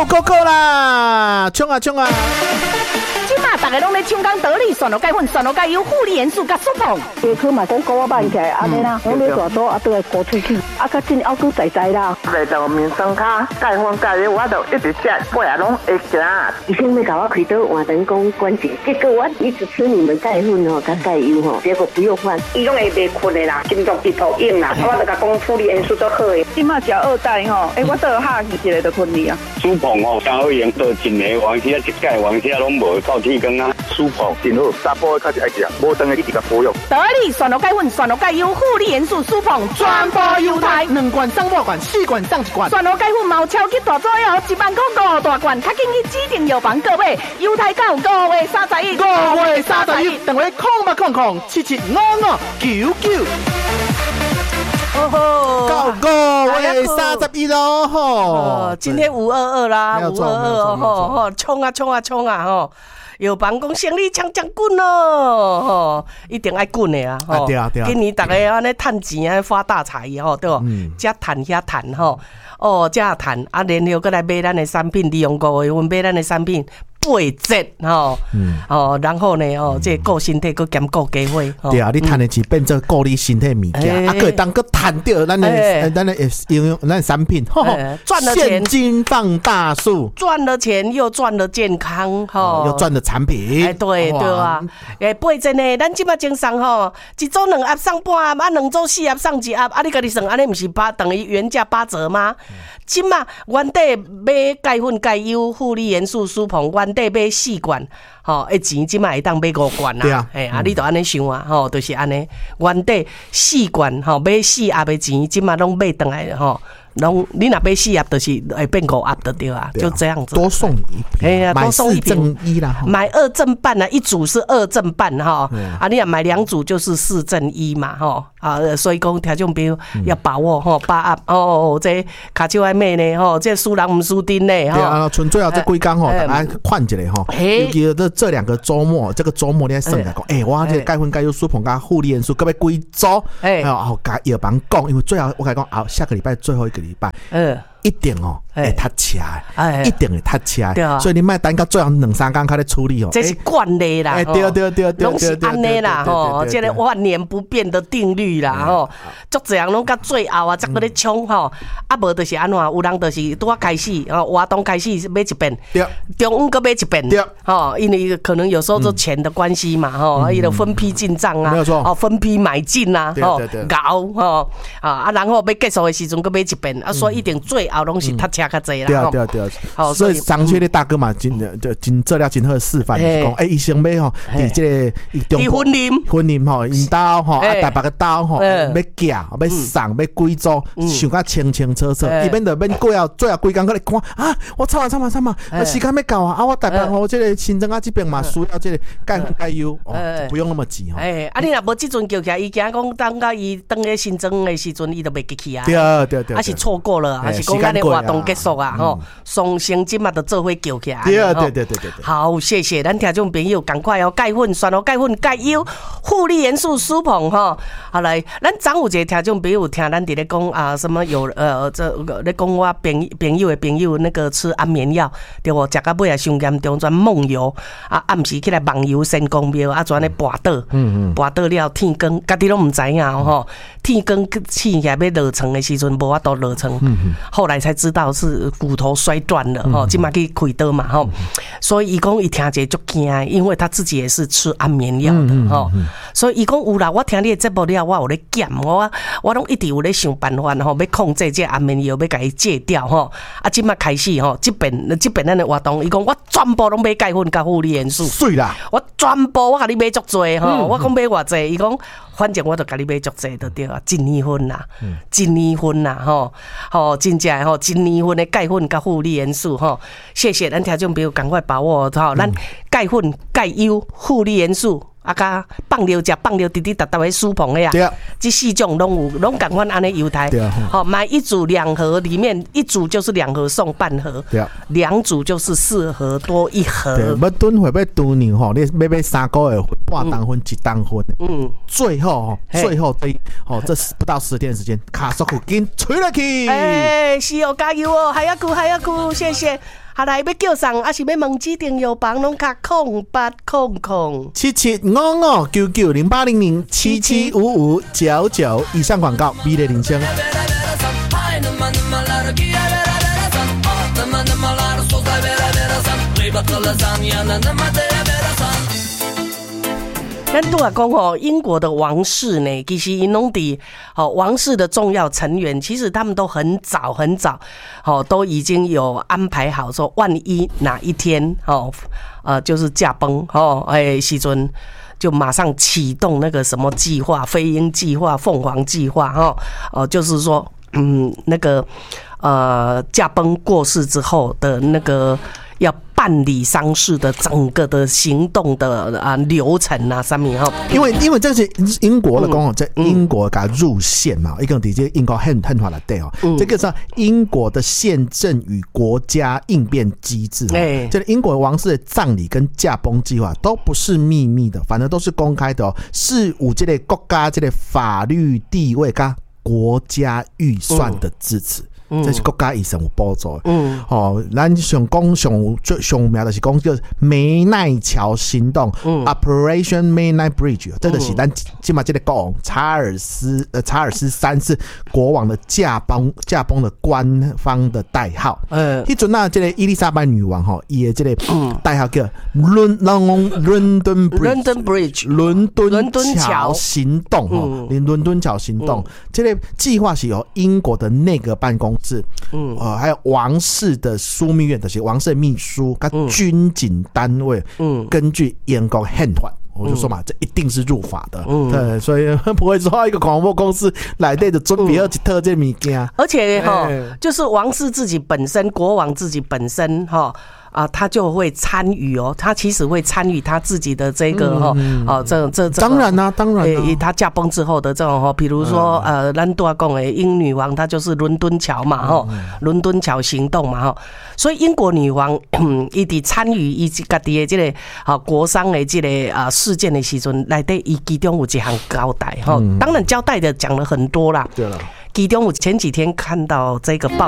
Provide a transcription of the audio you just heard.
Go Go 啦，冲啊冲啊！ 即马大家拢咧抢讲得力酸露钙粉、酸露钙油、护理元素甲舒碰。 下课嘛讲高我慢起来，安尼啦，拢咧大多都会高出去，较真还佫在在啦。 来到面霜卡钙粉钙油，我就一直吃，尾仔拢会行。 医生要甲我开刀换人工关节，结果我一直吃你们钙粉吼，甲钙油吼，结果不用换。 伊拢会袂困的啦，心脏直头硬啦，我就甲讲护理元素都好的。 即马食二代吼，我倒下去一个就困去啊。 舒碰吼，刚好用到真的，往时啊一钙，往时啊拢无到气光啊。 舒碰真好，三波较是爱食，无等下一直甲保养。 得力酸露钙粉、酸露钙油、护理元素舒碰，全部优待 ，2罐送2罐，4罐送1罐。 酸露钙粉毛超级大作哦，1万块5大罐，较建议指定药房购买，优待到5月31。 5月31，等于0800775599。到5月31咯吼！ 今天522啦，522吼，冲啊冲啊冲啊吼！药房讲生理抢滚咯，吼，一定爱滚的啊！吼， 对啊对啊。 今年大家安尼趁钱啊，发大财吼，对不？遮趁遐趁吼，哦，遮趁啊，然后过来买咱的产品，利用5月份买咱的产品。8折吼，然后呢，这顾身体，佮兼顾家伙。 对啊，你赚的钱变做顾你身体物件，啊，可以当佮赚到咱的应用咱产品， 赚了钱， 现金放大术， 赚了钱又赚了健康， 又赚了产品。 哎，对啊，8折呢，咱即马精送吼，一组2盒送半盒，啊，2组4盒送1盒，啊，你家己算，安尼不是等于原价8折吗？即马原底买钙粉、钙油、护理元素、舒碰，原底买4罐，吼，钱即马会当买5罐啦。 对啊， 哎，你就安尼想啊，吼，就是安尼，原底4罐，吼，买4盒的钱，即马拢买回来，吼。你若买4盒，就是会变5盒的对啊，就这样子。 多送你一瓶， 哎呀，多送一瓶， 买4赠1啦， 买2赠半啊，一组是2赠半哈，啊，你若买2组就是4赠1嘛，吼啊，所以讲听众朋友要把握吼，把握这卡手爱买呢吼，这输人唔输阵呢吼。对啊，剩最后这几天吼，大家看一下吼，尤其这2个周末，这个周末你算来讲，我这钙粉钙油舒碰加护理元素，各位几组，后甲药房讲，因为最后我甲讲下个礼拜最后一个礼拜，一定会塞车的，一定会塞车的，所以你莫等到最后2-3天才咧处理哦。 这是惯例啦， 对， 拢是安尼啦吼，这个万年不变的定律啦吼。足侪人拢到最后啊，才搁咧冲吼，啊无就是安怎？有人就是拄啊开始活动开始买一遍，中午搁买一遍，吼，因为可能有时候做钱的关系嘛吼，伊就分批进账啊， 没有错， 分批买进啊，吼，搞吼啊，然后要结束的时阵搁买一遍啊，所以一定最后拢是塞车较济啦。 对，所以上次的大哥嘛，真做了真好的示范，就是讲，医生要吼，伫这个婚姻吼，引导吼，啊，台北个刀吼，要夹，要送，要几组，想较清清楚楚，伊免就免过后最后几工过来看啊，我惨啊，时间要到啊，我台北吼，这个新庄啊这边嘛需要这个钙粉钙油，不用那么急吼。 啊，你若无即阵叫起来，伊惊讲等到伊登咧新庄的时阵，伊就袂记起啊。 对， 啊是错过了，还是讲咱的活动结束啊？吼，双生即嘛就做伙叫起来。 对。 好，谢谢咱听众朋友，赶快钙粉、酸露钙粉、钙油、护理元素舒碰吼。好来，咱昨有一个听众朋友听咱伫咧讲啊，什么有这咧讲我朋友的朋友那个吃安眠药，对无？食到尾啊伤严重，转梦游啊，暗时起来梦游神公庙啊，转咧跋倒，跋倒了天光，家己拢唔知影吼。天光起起来要落床的时阵，无法度落床，后来才知道是骨头摔断了吼，即马去开刀嘛吼。所以伊讲伊听者足惊，因为他自己也是吃安眠药的吼，所以伊讲有啦，我听你的节目了，我有咧减，我拢一直有咧想办法吼，要控制这安眠药，要甲伊戒掉吼。啊，即马开始吼，即边咱的活动，伊讲我全部拢买钙粉甲护理元素， 水啦， 我全部我甲你买足多吼，我讲买偌济，伊讲反正我就甲你买足济就对啊，1年份啦，1年份啦吼，真正吼1年份的钙粉甲护理元素吼，谢谢咱听众朋友赶快把握吼，咱钙粉、钙油、护理元素。啊，甲放尿食放尿，滴滴答答的舒碰的呀，这4种拢赶快安尼优待，好买1组2盒，里面1组就是2盒送半盒，2组就是4盒多1盒。 对，要蹲会要蹲年吼，你要买3个月半当分1当分，最后这不到10天的时间，卡索库紧吹落去。 是哦，加油哦，还要顾，谢谢。 下来要叫上，还是要问指定药房，拢卡 0800-990800775599以上广告，美丽铃声。 咱拄啊讲哦，英国的王室呢，其实因拢伫王室的重要成员，其实他们都很早都已经有安排好说，万一哪一天就是驾崩时阵，就马上启动那个什么计划，飞鹰计划、凤凰计划就是说那个驾崩过世之后的那个要办理丧事的整个的行动的流程啊，上面因为这是英国的讲在英国给入宪嘛，一个底这英国很法来对这个是英国的宪政与国家应变机制这个英国王室的葬礼跟驾崩计划都不是秘密的，反正都是公开的是有这个国家这个法律地位跟国家预算的支持。这是国家医生有补助咱上讲上有名就是讲叫湄奈桥行动，Operation Midnight Bridge， 这就是咱今嘛这个国王查尔斯3世国王的驾崩的官方的代号。迄阵这个伊丽莎白女王伊的这个代号叫London Bridge， 伦敦桥行动伦敦桥行动，这个计划是由英国的内阁办公室还有王室的枢密院，就是王室的秘书跟军警单位根据英国宪法，我就说嘛，这一定是入法的，对，所以不会说一个广播公司来对的准备一套这物件， 而且就是王室自己本身，国王自己本身他就会参与他其实会参与他自己的这个这当然啦， 他驾崩之后的这种比如说咱都要讲的英女王，她就是伦敦桥嘛伦敦桥行动嘛所以英国女王伊伫参与伊家己的这个国丧的这个事件的时阵，内底伊其中有一项交代当然交代的讲了很多啦， 对了， 其中我前几天看到这个报